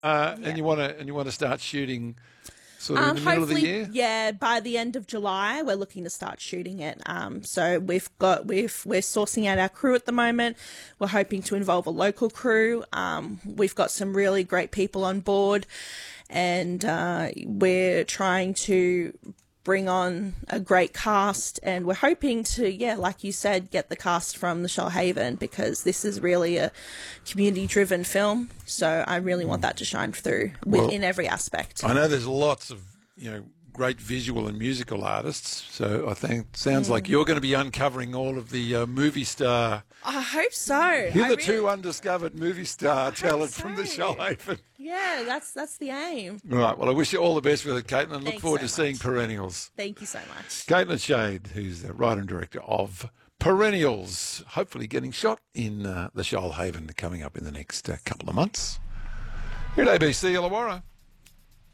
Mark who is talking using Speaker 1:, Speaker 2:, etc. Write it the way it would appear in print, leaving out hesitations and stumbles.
Speaker 1: And you want to start shooting sort of in the middle of the
Speaker 2: Hopefully,
Speaker 1: year?
Speaker 2: yeah, by the end of July, we're looking to start shooting it. So we're sourcing out our crew at the moment. We're hoping to involve a local crew. We've got some really great people on board, and we're trying to bring on a great cast, and we're hoping to, yeah, like you said, get the cast from the Shoalhaven, because this is really a community-driven film. So I really want that to shine through in every aspect.
Speaker 1: I know there's lots of, great visual and musical artists, so I think sounds like you're going to be uncovering all of the movie star,
Speaker 2: I hope so.
Speaker 1: hitherto undiscovered movie star talent from the Shoalhaven.
Speaker 2: Yeah, that's the aim.
Speaker 1: Right, well, I wish you all the best with it, Caitlin, and look
Speaker 2: Thanks
Speaker 1: forward
Speaker 2: so
Speaker 1: to seeing
Speaker 2: much.
Speaker 1: Perennials.
Speaker 2: Thank you so much.
Speaker 1: Caitlin Shade, who's the writer and director of Perennials, hopefully getting shot in the Shoalhaven coming up in the next couple of months. Here at ABC Illawarra.